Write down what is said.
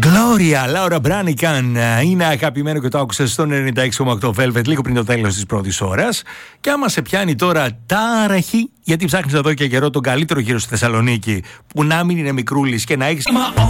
Gloria, Laura Branigan είναι αγαπημένο και το άκουσα στο 96,8 Velvet λίγο πριν το τέλος της πρώτης ώρας. Και άμα σε πιάνει τώρα τάραχη, γιατί ψάχνεις εδώ και καιρό τον καλύτερο γύρο στη Θεσσαλονίκη, που να μην είναι μικρούλης και να έχεις